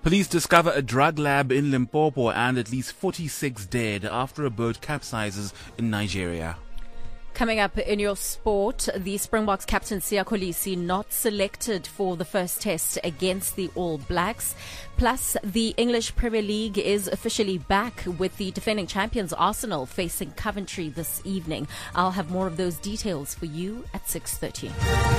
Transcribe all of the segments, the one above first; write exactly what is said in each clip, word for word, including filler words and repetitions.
Police discover a drug lab in Limpopo and at least forty-six dead after a boat capsizes in Nigeria. Coming up in your sport, the Springboks captain Siya Kolisi not selected for the first test against the All Blacks. Plus, the English Premier League is officially back with the defending champions Arsenal facing Coventry this evening. I'll have more of those details for you at six thirty.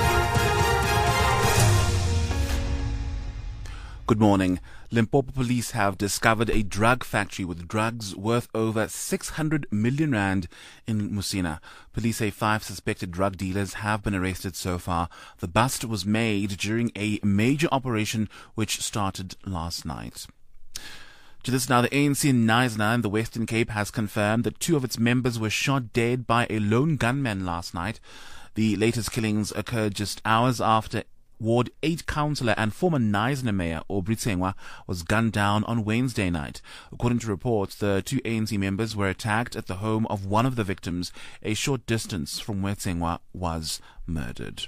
Good morning. Limpopo police have discovered a drug factory with drugs worth over six hundred million rand in Musina. Police say five suspected drug dealers have been arrested so far. The bust was made during a major operation which started last night. To this now, the A N C in Knysna in the Western Cape has confirmed that two of its members were shot dead by a lone gunman last night. The latest killings occurred just hours after Ward eight councillor and former Knysna mayor Aubrey Tsengwa was gunned down on Wednesday night. According to reports, the two A N C members were attacked at the home of one of the victims, a short distance from where Tsengwa was murdered.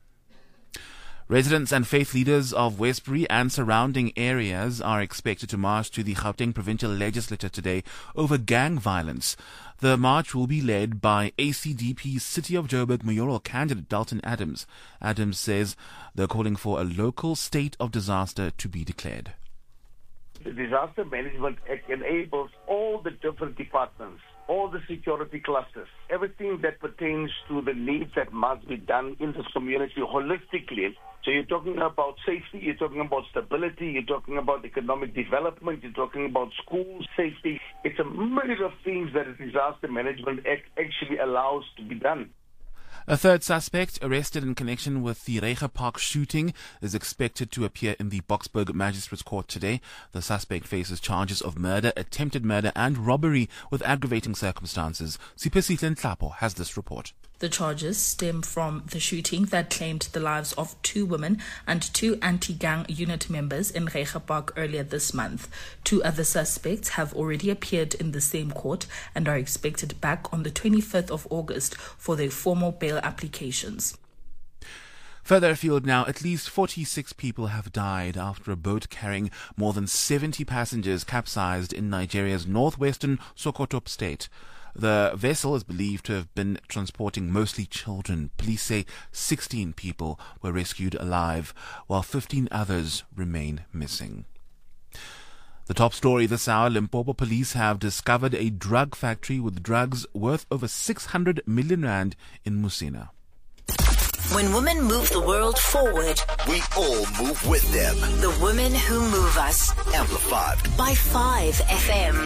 Residents and faith leaders of Westbury and surrounding areas are expected to march to the Gauteng Provincial Legislature today over gang violence. The march will be led by A C D P's City of Joburg mayoral candidate Dalton Adams. Adams says they're calling for a local state of disaster to be declared. The Disaster Management Act enables all the different departments, all the security clusters, everything that pertains to the needs that must be done in this community holistically. So you're talking about safety, you're talking about stability, you're talking about economic development, you're talking about school safety. It's a myriad of things that the Disaster Management Act actually allows to be done. A third suspect arrested in connection with the Reiger Park shooting is expected to appear in the Boksburg Magistrates Court today. The suspect faces charges of murder, attempted murder and robbery with aggravating circumstances. Sipesihle Nhlapo has this report. The charges stem from the shooting that claimed the lives of two women and two anti-gang unit members in Reiger Park earlier this month. Two other suspects have already appeared in the same court and are expected back on the twenty-fifth of August for their formal bail applications. Further afield now, at least forty-six people have died after a boat carrying more than seventy passengers capsized in Nigeria's northwestern Sokoto state. The vessel is believed to have been transporting mostly children. Police say sixteen people were rescued alive, while fifteen others remain missing. The top story this hour, Limpopo police have discovered a drug factory with drugs worth over six hundred million rand in Musina. When women move the world forward, we all move with them. The women who move us. Amplified by five F M.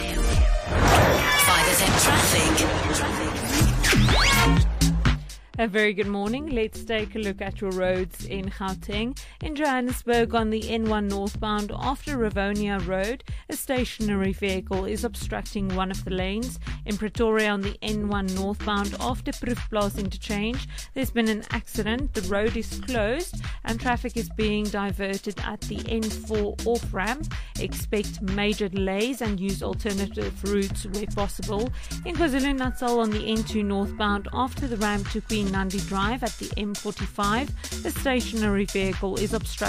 five F M traffic. A very good morning. Let's take a look at your roads in Gauteng. In Johannesburg on the N one northbound after Rivonia Road, a stationary vehicle is obstructing one of the lanes. In Pretoria on the N one northbound after Proefplaas interchange, there's been an accident. The road is closed and traffic is being diverted at the N four off-ramp. Expect major delays and use alternative routes where possible. In KwaZulu-Natal on the N two northbound after the ramp to Queen Nandi Drive at the M forty-five, a stationary vehicle is obstructing